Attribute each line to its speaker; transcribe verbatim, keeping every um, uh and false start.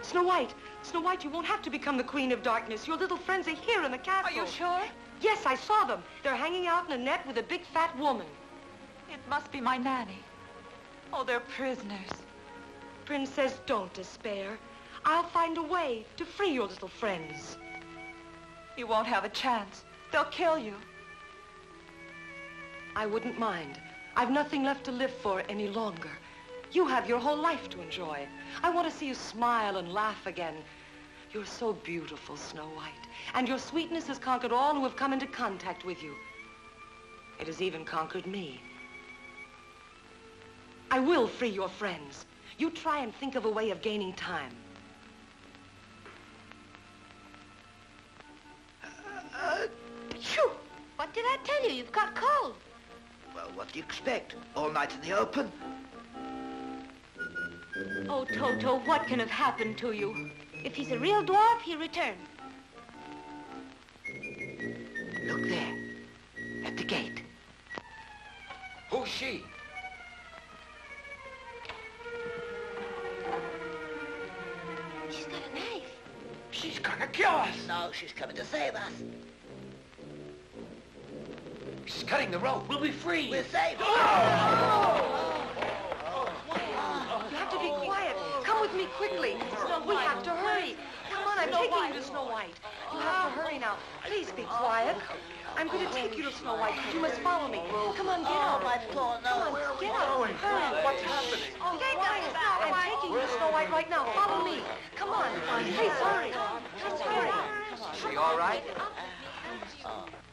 Speaker 1: Snow White, Snow White, you won't have to become the Queen of Darkness. Your little friends are here in the castle.
Speaker 2: Are you sure?
Speaker 1: Yes, I saw them. They're hanging out in a net with a big fat woman.
Speaker 2: It must be my nanny. Oh, they're prisoners.
Speaker 1: Princess, don't despair. I'll find a way to free your little friends.
Speaker 2: You won't have a chance. They'll kill you.
Speaker 1: I wouldn't mind. I've nothing left to live for any longer. You have your whole life to enjoy. I want to see you smile and laugh again. You're so beautiful, Snow White, and your sweetness has conquered all who have come into contact with you. It has even conquered me. I will free your friends. You try and think of a way of gaining time.
Speaker 3: Uh,
Speaker 4: Phew! What did I tell you? You've got cold.
Speaker 3: well, what do you expect? All night in the open?
Speaker 4: Oh, Toto, what can have happened to you? If he's a real dwarf, he'll return.
Speaker 3: Look there, at the gate.
Speaker 5: Who's she?
Speaker 4: She's got a knife.
Speaker 5: She's gonna kill us.
Speaker 3: No, she's coming to save us.
Speaker 5: She's cutting the rope. We'll be free.
Speaker 3: We're saved.
Speaker 1: You have to be quiet. Come with me quickly. We have to hurry. Come on, I'm taking you to Snow White. You have to hurry now. Please be quiet. I'm going to take you to Snow White. You must follow me. Come on, get out.
Speaker 3: My poor
Speaker 1: Come
Speaker 3: nose.
Speaker 1: on, get out. Hurry.
Speaker 5: What's happening?
Speaker 1: Oh, quiet. I'm taking you to Snow White right now. Follow me. Come on. Please hurry. Just hurry.
Speaker 5: Is she all right?